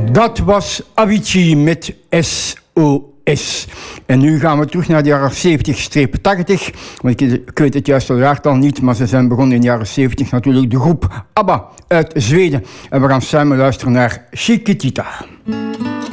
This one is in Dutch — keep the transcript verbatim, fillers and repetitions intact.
Dat was Avicii met S O S. En nu gaan we terug naar de jaren zeventig tachtig. Want ik, ik weet het juiste jaartal niet, maar ze zijn begonnen in de jaren zeventig natuurlijk. De groep ABBA uit Zweden. En we gaan samen luisteren naar Chiquitita.